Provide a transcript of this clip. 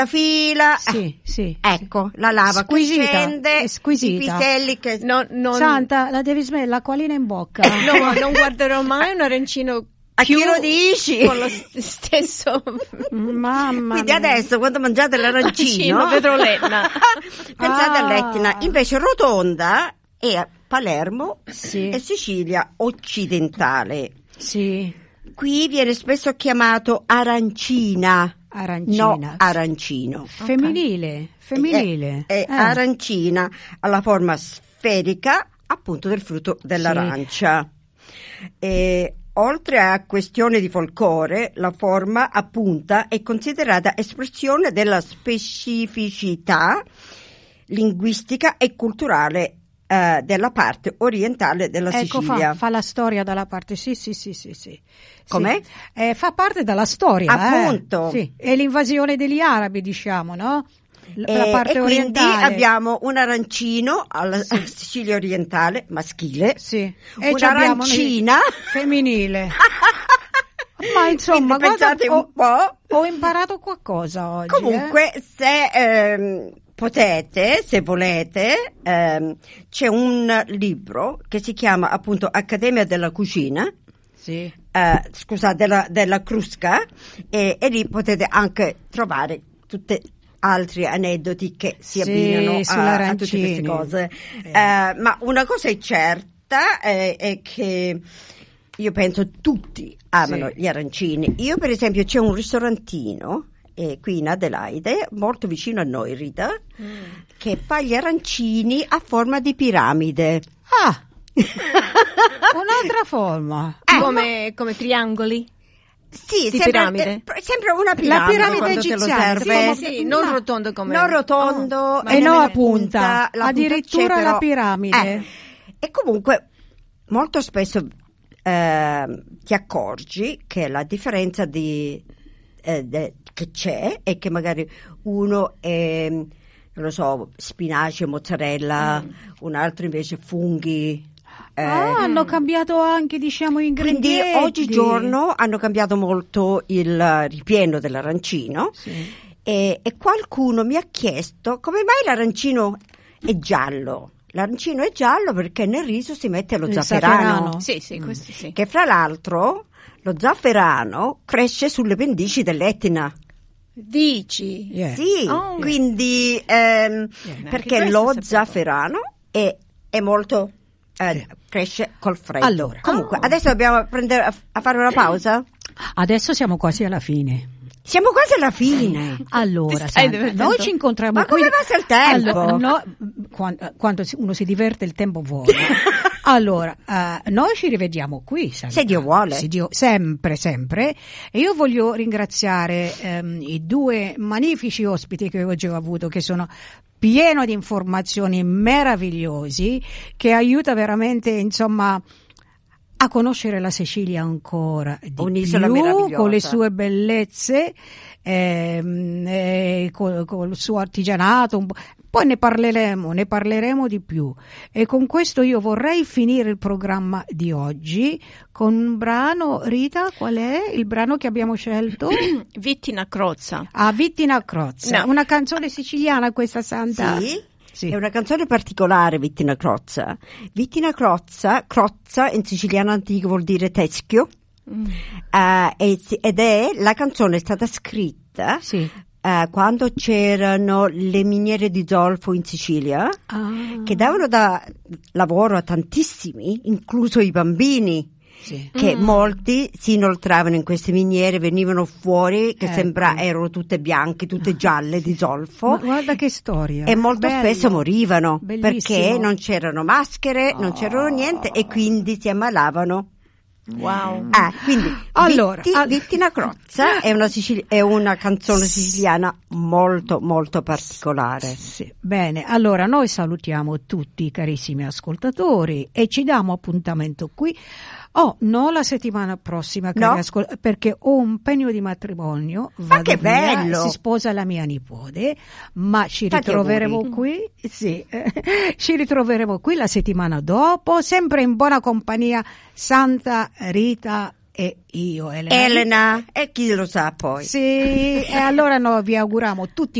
la fila. Sì. Ecco, la lava che scende, squisita. i piselli che... Santa, la devi smettere, l'acquolina in bocca. No, non guarderò mai un arancino. A chi lo dici? Con lo stesso. Mamma Quindi mia. adesso quando mangiate l'arancino vedrò l'Etna. pensate all'Etna, invece Rotonda è a Palermo Sì. e Sicilia occidentale. Sì. Qui viene spesso chiamato arancina. Arancina. No, arancino. Femminile. È arancina, ha la forma sferica appunto del frutto dell'arancia. E oltre a questione di folklore, la forma a punta è considerata espressione della specificità linguistica e culturale della parte orientale della Sicilia. Fa la storia dalla parte, sì. Com'è? Sì. Fa parte della storia. Appunto. Sì. È l'invasione degli arabi, diciamo, no? La parte e quindi orientale. abbiamo un arancino alla Sicilia orientale, maschile, Sì. E un'arancina femminile. Ma insomma, quindi pensate un po'. Ho imparato qualcosa oggi. Comunque, se potete, se volete, c'è un libro che si chiama appunto Accademia della Cucina. Sì. Della Crusca, e lì potete anche trovare tutte altri aneddoti che si abbinano a tutte queste cose. Ma una cosa è certa, è che io penso tutti amano gli arancini. Io per esempio c'è un ristorantino qui in Adelaide, molto vicino a noi, Rita, che fa gli arancini a forma di piramide. Un'altra forma. Come triangoli? Sì, di sempre una piramide. La piramide quando te lo egiziana, serve. Sì, non rotondo come... Non rotondo. E no nemmeno a punta. La Addirittura punta c'è, la piramide. E comunque molto spesso ti accorgi che la differenza che c'è è che magari uno è, non lo so, spinaci e mozzarella, un altro invece funghi. Hanno cambiato anche, diciamo, gli ingredienti. Quindi oggigiorno hanno cambiato molto il ripieno dell'arancino. Sì. E qualcuno mi ha chiesto come mai l'arancino è giallo. L'arancino è giallo perché nel riso si mette lo zafferano. Sì, questo sì. Che fra l'altro lo zafferano cresce sulle pendici dell'Etna. Dici? Yeah. Sì, quindi perché lo zafferano è molto cresce col freddo. Allora, comunque adesso dobbiamo prendere a fare una pausa. Adesso siamo quasi alla fine. Siamo quasi alla fine. Allora, Santa, noi ci incontriamo. Ma come passa il tempo? Allora, quando uno si diverte il tempo vola. Allora, noi ci rivediamo qui, Santa. Se Dio vuole. Sempre. E io voglio ringraziare i due magnifici ospiti che oggi ho avuto, che sono pieno di informazioni meravigliosi, che aiuta veramente, insomma, a conoscere la Sicilia ancora di un'isola più, meravigliosa, con le sue bellezze, col suo artigianato. Poi ne parleremo di più. E con questo io vorrei finire il programma di oggi con un brano. Rita, qual è il brano che abbiamo scelto? Vittina Crozza. Vittina Crozza. No. Una canzone siciliana questa, Santa? Sì. È una canzone particolare, Vittina Crozza. Vittina Crozza in siciliano antico vuol dire teschio. Ed è la canzone è stata scritta quando c'erano le miniere di zolfo in Sicilia, che davano da lavoro a tantissimi, incluso i bambini. Che molti si inoltravano in queste miniere, venivano fuori che erano tutte bianche, tutte gialle di zolfo. Ma guarda che storia. E molto spesso morivano. Bellissimo. Perché non c'erano maschere, non c'erano niente e quindi si ammalavano. Wow. Quindi allora, Vittina Crozza è una canzone siciliana molto molto particolare. Sì. Bene, allora noi salutiamo tutti i carissimi ascoltatori e ci diamo appuntamento qui. No, la settimana prossima, perché ho un pegno di matrimonio. Ma che bello! Si sposa la mia nipote, ma ci ritroveremo qui. Ci ritroveremo qui la settimana dopo, sempre in buona compagnia. Santa, Rita e io, Elena, e chi lo sa poi. Sì, e allora noi vi auguriamo tutti